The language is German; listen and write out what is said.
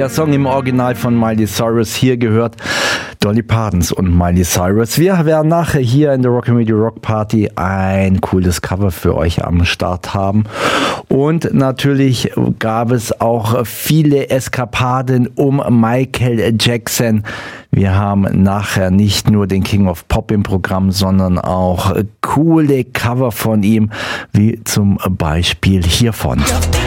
Der Song im Original von Miley Cyrus, hier gehört Dolly Partons und Miley Cyrus. Wir werden nachher hier in der Rock-A-Midi Rock Party ein cooles Cover für euch am Start haben. Und natürlich gab es auch viele Eskapaden um Michael Jackson. Wir haben nachher nicht nur den King of Pop im Programm, sondern auch coole Cover von ihm, wie zum Beispiel hiervon.